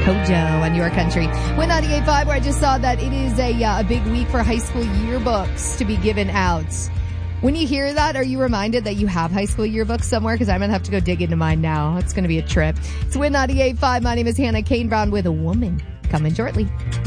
Kojo on Your Country. With 98.5, where I just saw that it is a big week for high school yearbooks to be given out. When you hear that, are you reminded that you have high school yearbooks somewhere? Because I'm going to have to go dig into mine now. It's going to be a trip. It's with 98.5. My name is Hannah Kane Brown with A Woman. Coming shortly.